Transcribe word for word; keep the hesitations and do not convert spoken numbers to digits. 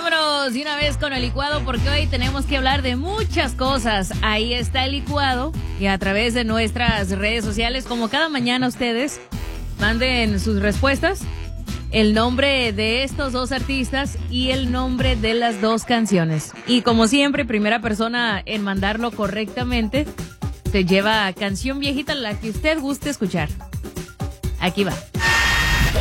vámonos de una vez con el licuado porque hoy tenemos que hablar de muchas cosas. Ahí está el licuado y a través de nuestras redes sociales, como cada mañana ustedes manden sus respuestas, el nombre de estos dos artistas y el nombre de las dos canciones. Y como siempre, primera persona en mandarlo correctamente se lleva canción viejita, la que usted guste escuchar. Aquí va.